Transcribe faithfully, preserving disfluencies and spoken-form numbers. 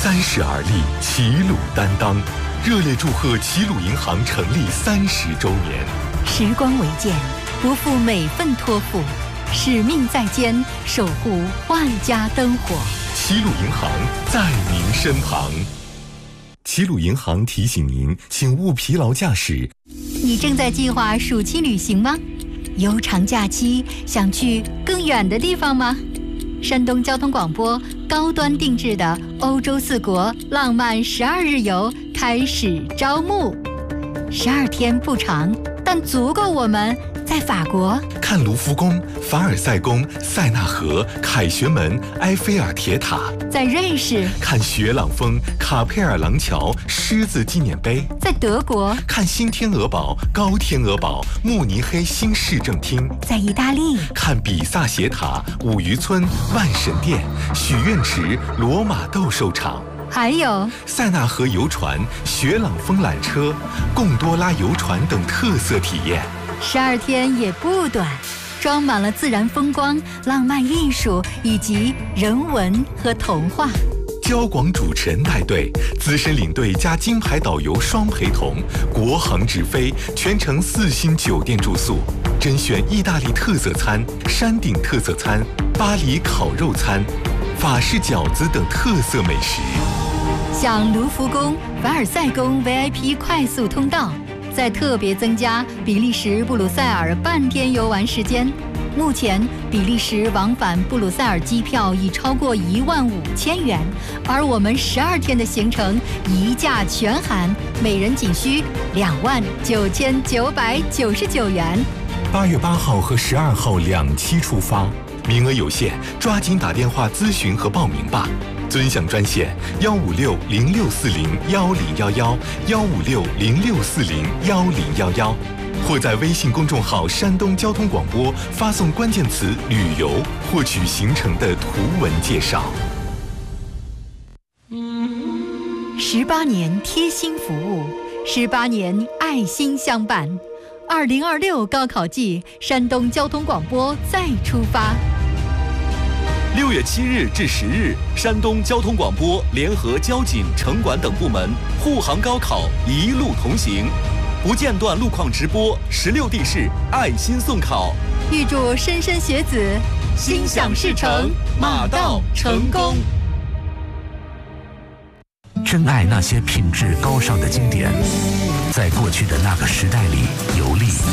三十而立，齐鲁担当，热烈祝贺齐鲁银行成立三十周年。 时光为鉴，不负每份托付，使命在肩，守护万家灯火。 齐鲁银行在您身旁。齐鲁银行提醒您，请勿疲劳驾驶。 你正在计划暑期旅行吗？悠长假期，想去更远的地方吗？山东交通广播高端定制的欧洲四国浪漫十二日游开始招募，十二天不长，但足够我们在法国看卢浮宫、凡尔赛宫、塞纳河、凯旋门、埃菲尔铁塔； 在瑞士看雪朗峰、卡佩尔廊桥、狮子纪念碑； 在德国看新天鹅堡、高天鹅堡、慕尼黑新市政厅； 在意大利看比萨斜塔、五渔村、万神殿、许愿池、罗马斗兽场。 还有塞纳河游船、雪朗峰缆车、贡多拉游船等特色体验。 十二天也不短，装满了自然风光、浪漫艺术以及人文和童话。 交广主持人带队，资深领队加金牌导游双陪同，国航直飞，全程四星酒店住宿，甄选意大利特色餐、山顶特色餐、巴黎烤肉餐、法式饺子等特色美食。 像卢浮宫、凡尔赛宫 V I P 快速通道，再特别增加比利时布鲁塞尔半天游玩时间。目前比利时往返布鲁塞尔机票已超过一万五千元，而我们十二天的行程一价全含，每人仅需两万九千九百九十九元。 八月八号和十二号两期出发，名额有限，抓紧打电话咨询和报名吧。尊享专线幺五六零六四零幺零幺幺幺五六零六四零幺零幺幺，或在微信公众号山东交通广播发送关键词旅游，获取行程的图文介绍。 十八年贴心服务，十八年爱心相伴。二零二六高考季，山东交通广播再出发。 六月七日至十日，山东交通广播联合交警、城管等部门护航高考，一路同行，不间断路况直播，十六地市爱心送考。 预祝莘莘学子心想事成，马到成功。 珍爱那些品质高尚的经典，在过去的那个时代里游历。